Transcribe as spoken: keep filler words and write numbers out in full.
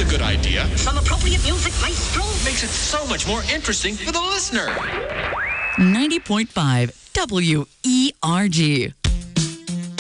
a good idea. Some appropriate music, maestro. Makes it so much more interesting for the listener. ninety point five W E R G.